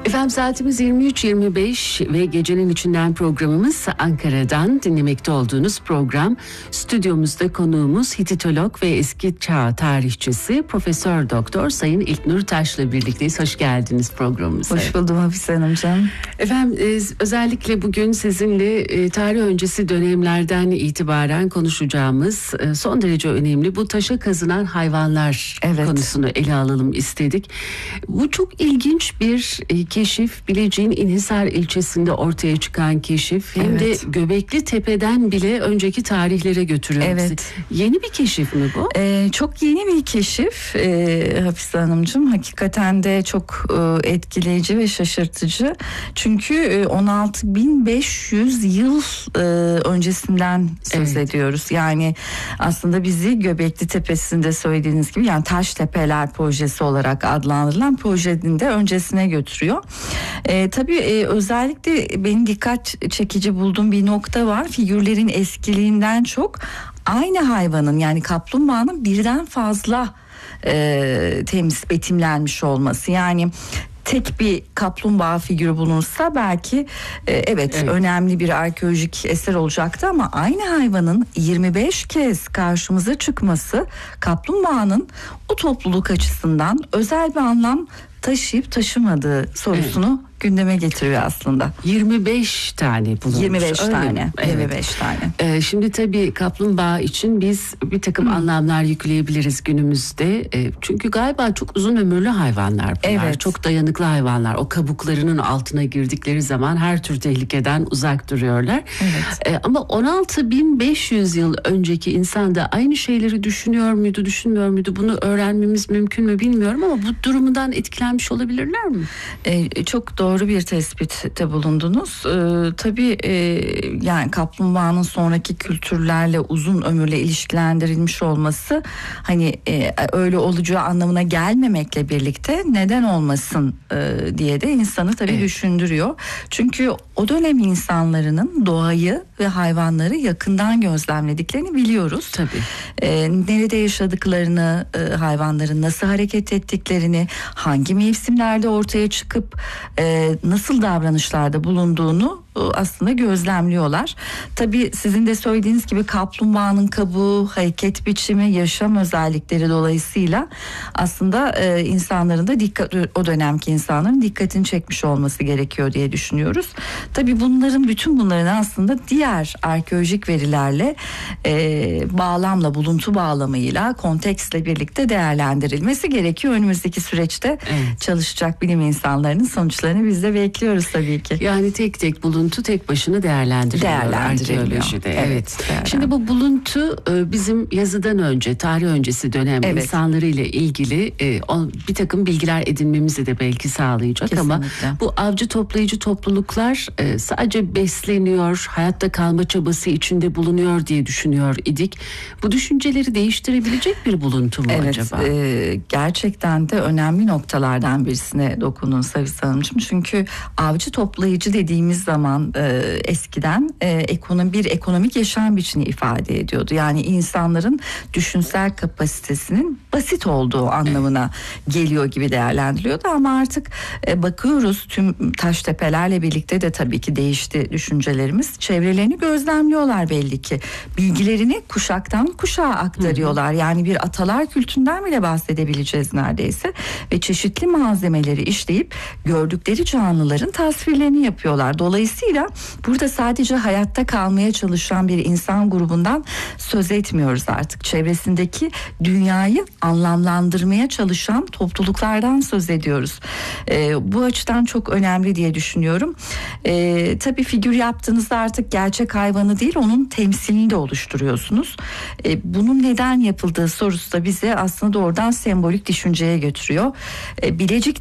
Efendim saatimiz 23.25 ve gecenin içinden programımız Ankara'dan dinlemekte olduğunuz program. Stüdyomuzda konuğumuz Hititolog ve eski çağ tarihçisi Profesör Doktor Sayın İlknur Taş'la birlikteyiz. Hoş geldiniz programımıza. Hoş buldum Hafize Hanımcığım. Efendim özellikle bugün sizinle tarih öncesi dönemlerden itibaren konuşacağımız son derece önemli bu taşa kazınan hayvanlar konusunu ele alalım istedik. Bu çok ilginç bir keşif, Bilecik'in İnhisar ilçesinde ortaya çıkan keşif. Hem de Göbekli Tepe'den bile önceki tarihlere götürüyor bizi. Yeni bir keşif mi bu? Çok yeni bir keşif Hafize Hanımcığım. Hakikaten de çok etkileyici ve şaşırtıcı. Çünkü 16.500 yıl öncesinden söz ediyoruz. Yani aslında bizi Göbekli Tepesi'nde söylediğiniz gibi, yani Taştepeler projesi olarak adlandırılan projenin de öncesine götürüyor. Tabii özellikle benim dikkat çekici bulduğum bir nokta var. Figürlerin eskiliğinden çok aynı hayvanın, yani kaplumbağanın birden fazla betimlenmiş olması. Yani tek bir kaplumbağa figürü bulunsa belki önemli bir arkeolojik eser olacaktı, ama aynı hayvanın 25 kez karşımıza çıkması kaplumbağanın o topluluk açısından özel bir anlam taşıyıp taşımadığı sorusunu gündeme getiriyor aslında. 25 tane bulunmuş. 25 tane. 25 tane. Şimdi tabii kaplumbağa için biz bir takım anlamlar yükleyebiliriz günümüzde. Çünkü galiba çok uzun ömürlü hayvanlar bunlar. Çok dayanıklı hayvanlar. O kabuklarının altına girdikleri zaman her tür tehlikeden uzak duruyorlar. Ama 16.500 yıl önceki insan da aynı şeyleri düşünüyor muydu, düşünmüyor muydu? Bunu öğrenmemiz mümkün mü bilmiyorum, ama bu durumundan etkilenmiş olabilirler mi? Çok doğru bir tespitte bulundunuz. Tabii yani kaplumbağanın sonraki kültürlerle uzun ömürle ilişkilendirilmiş olması hani öyle olacağı anlamına gelmemekle birlikte neden olmasın diye de insanı tabii düşündürüyor. Çünkü o dönem insanlarının doğayı ve hayvanları yakından gözlemlediklerini biliyoruz. Tabii. Nerede yaşadıklarını, hayvanların nasıl hareket ettiklerini, hangi mevsimlerde ortaya çıkıp nasıl davranışlarda bulunduğunu aslında gözlemliyorlar. Tabii sizin de söylediğiniz gibi kaplumbağanın kabuğu, hareket biçimi, yaşam özellikleri dolayısıyla aslında insanların da o dönemki insanların dikkatini çekmiş olması gerekiyor diye düşünüyoruz. Tabii bütün bunların aslında diğer arkeolojik verilerle bağlamla, buluntu bağlamıyla, kontekstle birlikte değerlendirilmesi gerekiyor. Önümüzdeki süreçte çalışacak bilim insanlarının sonuçlarını biz de bekliyoruz tabii ki. Yani tek buluntu tek başına değerlendiriliyor arkeolojide. Evet. Şimdi bu buluntu bizim yazıdan önce, tarih öncesi dönem insanlarıyla ilgili bir takım bilgiler edinmemizi de belki sağlayacak. Kesinlikle. Ama bu avcı toplayıcı topluluklar sadece besleniyor, hayatta kalma çabası içinde bulunuyor diye düşünüyor idik. Bu düşünceleri değiştirebilecek bir buluntu mu acaba? Gerçekten de önemli noktalardan birisine dokundunuz Hafize Hanımcığım. Çünkü avcı toplayıcı dediğimiz zaman eskiden bir ekonomik yaşam biçimini ifade ediyordu. Yani insanların düşünsel kapasitesinin basit olduğu anlamına geliyor gibi değerlendiriliyordu, ama artık bakıyoruz tüm Taştepelerle birlikte de tabii ki değişti düşüncelerimiz. Çevrelerini gözlemliyorlar belli ki. Bilgilerini kuşaktan kuşağa aktarıyorlar. Yani bir atalar kültünden bile bahsedebileceğiz neredeyse. Ve çeşitli malzemeleri işleyip gördükleri canlıların tasvirlerini yapıyorlar. Dolayısıyla burada sadece hayatta kalmaya çalışan bir insan grubundan söz etmiyoruz artık. Çevresindeki dünyayı anlamlandırmaya çalışan topluluklardan söz ediyoruz. Bu açıdan çok önemli diye düşünüyorum. Tabii figür yaptığınızda artık gerçek hayvanı değil, onun temsilini de oluşturuyorsunuz. Bunun neden yapıldığı sorusu da bize aslında doğrudan sembolik düşünceye götürüyor. Bilecik